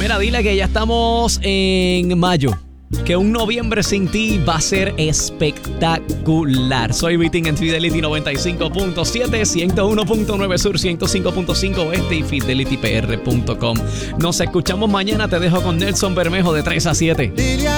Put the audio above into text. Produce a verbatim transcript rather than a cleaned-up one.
Mira, dile que ya estamos en mayo. Que un noviembre sin ti va a ser espectacular. Soy Vitín en Fidelity noventa y cinco punto siete, ciento uno punto nueve Sur, ciento cinco punto cinco Oeste y fidelity p r punto com. Nos escuchamos mañana. Te dejo con Nelson Bermejo de tres a siete.